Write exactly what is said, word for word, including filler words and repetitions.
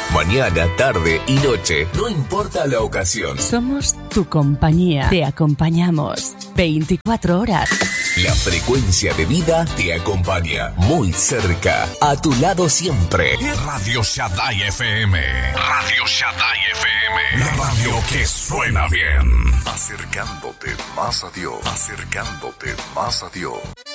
Mañana, tarde y noche, no importa la ocasión. Somos tu compañía. Te acompañamos veinticuatro horas. La frecuencia de vida te acompaña muy cerca, a tu lado siempre. Radio Shaddai F M. Radio Shaddai F M. La radio que suena bien. Acercándote más a Dios. Acercándote más a Dios.